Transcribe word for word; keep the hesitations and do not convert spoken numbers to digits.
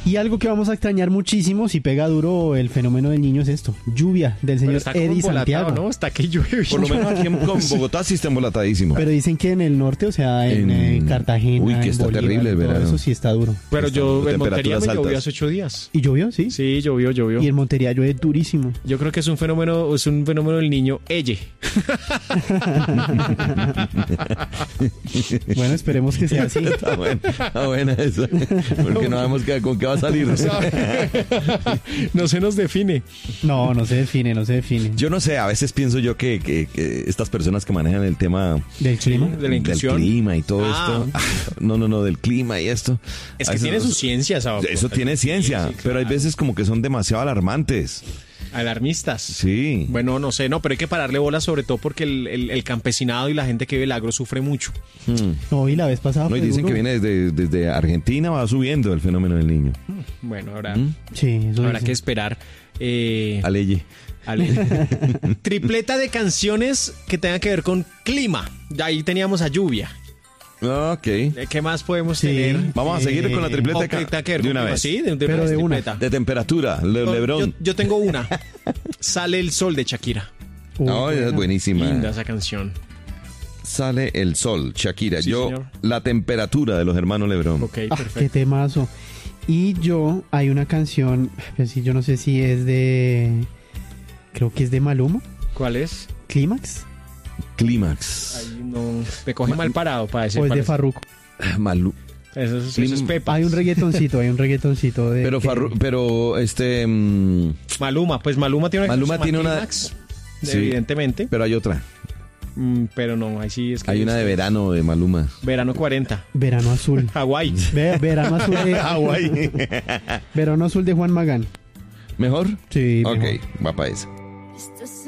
Y algo que vamos a extrañar muchísimo si pega duro el fenómeno del niño es esto, lluvia del señor Eddie Santiago, ¿no? Está que llueve. Por lo menos aquí en Bogotá sí está embolatadísimo. Pero dicen que en el norte, o sea, en, en eh, Cartagena, uy, que está en Bolívar, terrible el verano. eso sí está duro. Pero está yo en Montería me altas. llovió hace ocho días. ¿Y llovió? Sí. Sí, llovió, llovió. Y en Montería llueve durísimo. Yo creo que es un fenómeno, es un fenómeno del niño Elle. Bueno, esperemos que sea así. Está buena, está buena eso. Porque no sabemos qué, con qué va a salir. No se nos define. No, no se define, no se define. Yo no sé, a veces pienso yo que, que, que estas personas que manejan el tema del clima, sí, de la inclusión, del clima y todo ah. esto, no, no, no, del clima y esto. Es que tiene su ciencia, ¿sabes? Eso tiene ciencia, sí, sí, pero hay veces como que son demasiado alarmantes. Alarmistas. Sí. Bueno, no sé, no, pero hay que pararle bola sobre todo porque el, el, el campesinado y la gente que vive el agro sufre mucho. Hmm. No, y la vez pasada no, y dicen duro. que viene desde, desde Argentina, va subiendo el fenómeno del niño. Bueno, ahora ¿Mm? sí, eso habrá dice. que esperar. Eh, Aleye. Ale. Tripleta de canciones que tengan que ver con clima. Ya ahí teníamos a lluvia. Ok. ¿Qué más podemos sí. tener? Vamos a seguir eh, con la tripleta okay, de, que ver de con una clima, vez. Sí, de, de, Pero una de una. tripleta. De temperatura, Le, Lebrón. Yo, yo tengo una. Sale el sol de Shakira. Uh, No, esa es buenísima. Linda esa canción. Sale el sol, Shakira. Sí, yo, señor. La temperatura de los hermanos Lebrón. Ok, ah, perfecto. qué temazo. Y yo, hay una canción, pues sí, yo no sé si es de, creo que es de Maluma. ¿Cuál es? ¿Clímax? Clímax. Ahí no, me coge mal parado para decir. ¿O es cuál de Farruko? Malu. Eso, es- eso es Pepa. Hay un reggaetoncito, hay un reggaetoncito de... Pero, que- Farru- pero este. mm, Maluma, pues Maluma tiene una Maluma canción tiene que se llama una- Clímax, Sí. evidentemente. pero hay otra. Mm, pero no, ahí sí es que Hay una de es- verano de Maluma. Verano cuarenta. Verano Azul. Hawái. Ve- verano Azul de... Hawái. Verano Azul de Juan Magán. ¿Mejor? Sí, Ok, mejor. va para esa.